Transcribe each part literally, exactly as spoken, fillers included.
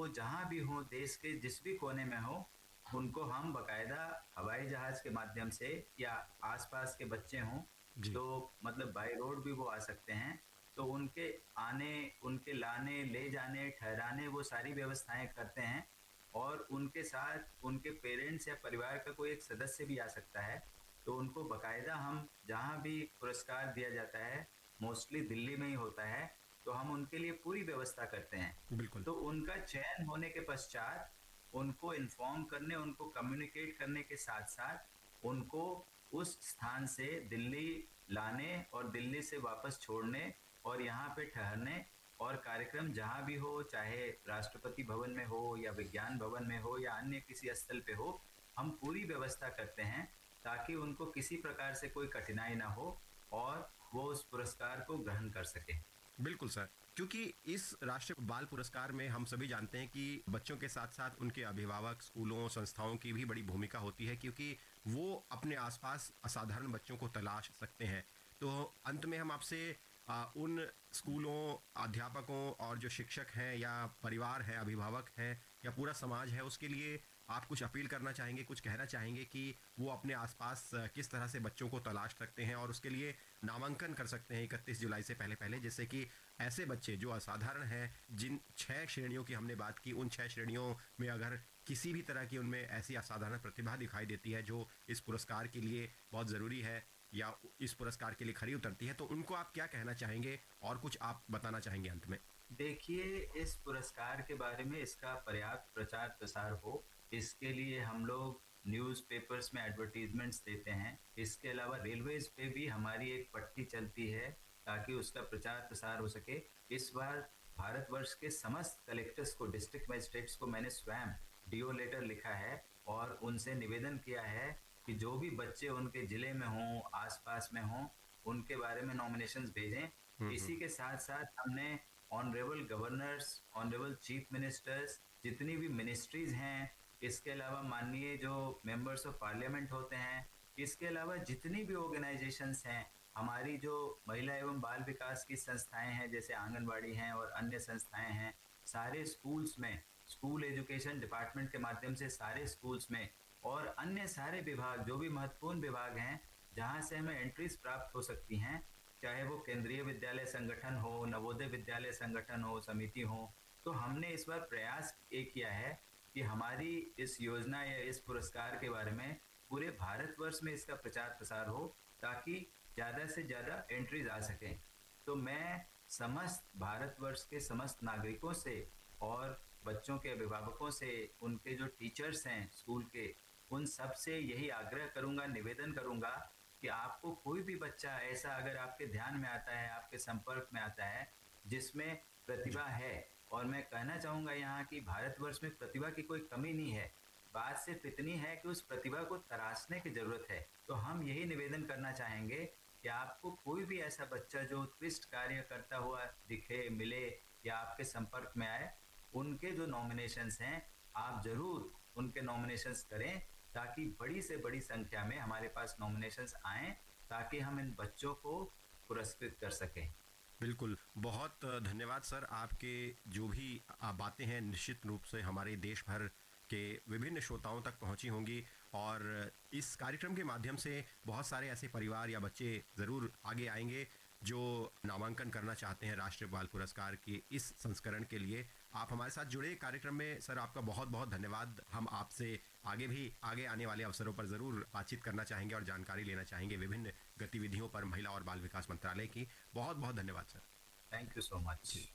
वो जहाँ भी हों, देश के जिस भी कोने में हों, उनको हम बाकायदा हवाई जहाज़ के माध्यम से या आस-पास के बच्चे हों, जी। तो मतलब बाय रोड भी वो आ सकते हैं। तो उनके आने, उनके लाने, ले जाने, ठहराने वो सारी व्यवस्थाएँ करते हैं और उनके साथ उनके पेरेंट्स या परिवार का कोई एक सदस्य भी आ सकता है। तो उनको बाकायदा हम जहाँ भी पुरस्कार दिया जाता है, मोस्टली दिल्ली में ही होता है, तो हम उनके लिए पूरी व्यवस्था करते हैं। बिल्कुल। तो उनका चयन होने के पश्चात उनको इन्फॉर्म करने, उनको कम्युनिकेट करने के साथ-साथ उनको उस स्थान से दिल्ली लाने और दिल्ली से वापस छोड़ने और यहाँ पे ठहरने और कार्यक्रम जहाँ भी हो, चाहे राष्ट्रपति भवन में हो या विज्ञान भवन में हो या अन्य किसी स्थल पे हो, हम पूरी व्यवस्था करते हैं ताकि उनको किसी प्रकार से कोई कठिनाई ना हो और वो उस पुरस्कार को ग्रहण कर सकें। बिल्कुल सर, क्योंकि इस राष्ट्रीय बाल पुरस्कार में हम सभी जानते हैं कि बच्चों के साथ-साथ उनके अभिभावक, स्कूलों, संस्थाओं की भी बड़ी भूमिका होती है क्योंकि वो अपने आस-पास असाधारण बच्चों को तलाश सकते हैं। तो अंत में हम आपसे अ, उन स्कूलों, अध्यापकों और जो शिक्षक हैं या परिवार है, अभिभावक हैं या पूरा समाज है, उसके लिए आप कुछ अपील करना चाहेंगे, कुछ कहना चाहेंगे कि वो अपने आस-पास किस तरह से बच्चों को तलाश सकते हैं और उसके लिए नामांकन कर सकते हैं इकतीस जुलाई से पहले-पहले, जिससे कि ऐसे बच्चे जो असाधारण हैं, जिन छह श्रेणियों की हमने बात की, उन छह श्रेणियों में अगर किसी भी तरह की उनमें ऐसी असाधारण प्रतिभा दिखाई देती है, जो इस पुरस्कार के लिए बहुत ज़रूरी है या इस पुरस्कार के लिए खरी उतरती है, तो उनको आप क्या कहना चाहेंगे और कुछ आप बताना चाहेंगे अंत में? देखिए, इस पुरस्कार के बारे में इसका पर्याप्त प्रचार-प्रसार हो, इसके लिए हम लोग न्यूज़पेपर्स में एडवर्टाइज़मेंट्स देते हैं। इसके अलावा रेलवेज़ पे भी हमारी एक पट्टी चलती है, ताकि उसका प्रचार-प्रसार हो सके। इस बार भारतवर्ष के समस्त कलेक्टर्स को, डिस्ट्रिक्ट मजिस्ट्रेट्स को मैंने स्वयं डीओ लेटर लिखा है और उनसे निवेदन किया है कि जो भी बच्चे उनके ज़िले में हों, आस-पास में हों, उनके बारे में नॉमिनेशंस भेजें। हुँ, हुँ। इसी के साथ-साथ हमने honourable governors, honourable chief ministers, जितनी भी मिनिस्ट्रीज़ हैं, इसके अलावा माननीय जो मेंबर्स ऑफ पार्लियामेंट होते हैं, इसके अलावा जितनी भी ऑर्गेनाइज़ेशंस हैं, हमारी जो महिला एवं बाल विकास की संस्थाएँ हैं, जैसे आंगनबाड़ी हैं और अन्य संस्थाएँ हैं, सारे स्कूल्स में, स्कूल एजुकेशन डिपार्टमेंट के माध्यम से सारे स्कूल्स में और अन्य सारे विभाग, जो भी महत्वपूर्ण विभाग हैं, जहाँ से हमें एंट्रीज़ प्राप्त हो सकती हैं, चाहे वो केंद्रीय विद्यालय संगठन हो, नवोदय विद्यालय संगठन हो, समिति हो, तो हमने इस बार प्रयास ये किया है कि हमारी इस योजना या इस पुरस्कार के बारे में पूरे भारतवर्ष में इसका प्रचार-प्रसार हो, ताकि ज़्यादा से ज़्यादा एंट्रीज़ आ सकें। तो मैं समस्त भारतवर्ष के समस्त नागरिकों से और बच्चों के अभिभावकों से, उनके जो टीचर्स हैं स्कूल के, उन सब से यही आग्रह करूँगा, निवेदन करूँगा कि आपको कोई भी बच्चा ऐसा अगर आपके ध्यान में आता है, आपके संपर्क में आता है, जिसमें जी। प्रतिभा है और मैं कहना चाहूँगा यहाँ कि भारतवर्ष में प्रतिभा की कोई कमी नहीं है। बात सिर्फ़ इतनी है कि उस प्रतिभा को तराशने की ज़रूरत है। तो हम यही निवेदन करना चाहेंगे कि आपको कोई भी ऐसा बच्चा जो उत्कृष्ट कार्य करता हुआ दिखे, मिले या आपके संपर्क में आए, उनके जो नॉमिनेशंस हैं, आप ज़रूर उनके नॉमिनेशंस करें, ताकि बड़ी से बड़ी संख्या में हमारे पास नॉमिनेशंस आएँ, ताकि हम इन बच्चों को पुरस्कृत कर सकें। बिल्कुल, बहुत धन्यवाद सर, आपके जो भी अ, बातें हैं निश्चित रूप से हमारे देश भर के विभिन्न श्रोताओं तक पहुँची होंगी और इस कार्यक्रम के माध्यम से बहुत सारे ऐसे परिवार या बच्चे ज़रूर आगे आएँगे जो नामांकन करना चाहते हैं राष्ट्रीय बाल पुरस्कार के इस संस्करण के लिए। आप हमारे साथ जुड़े कार्यक्रम में सर, आपका बहुत-बहुत धन्यवाद। हम आपसे आगे भी आगे आने वाले अवसरों पर ज़रूर बातचीत करना चाहेंगे और जानकारी लेना चाहेंगे विभिन्न गतिविधियों पर महिला और बाल विकास मंत्रालय की। बहुत-बहुत धन्यवाद sir. Thank you so much. जी।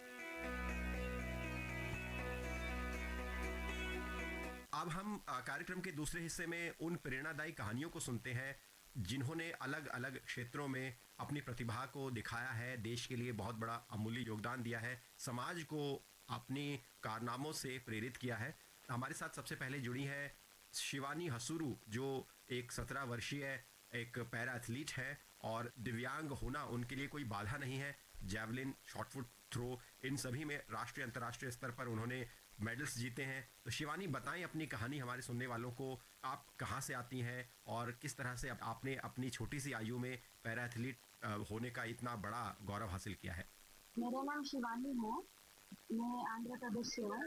अब हम अ, कार्यक्रम के दूसरे हिस्से में उन प्रेरणादायी कहानियों को सुनते हैं जिन्होंने अलग-अलग क्षेत्रों में अपनी प्रतिभा को दिखाया है, देश के लिए बहुत बड़ा अमूल्य योगदान दिया है, समाज को अपनी कारनामों से प्रेरित किया है। हमारे साथ सबसे पहले जुड़ी हैं शिवानी हसूरू, जो एक सत्रह वर्षीय एक पैरा एथलीट है और दिव्यांग होना उनके लिए कोई बाधा नहीं है। जैवलिन, शॉटपुट थ्रो, इन सभी में राष्ट्रीय अंतर्राष्ट्रीय स्तर पर उन्होंने मेडल्स जीते हैं। तो शिवानी, बताएं अपनी कहानी हमारे सुनने वालों को, आप कहाँ से आती हैं और किस तरह से आपने अपनी छोटी सी आयु में पैरा एथलीट होने का इतना बड़ा गौरव हासिल किया है। मेरा नाम शिवानी है, मैं आंध्र प्रदेश से हूँ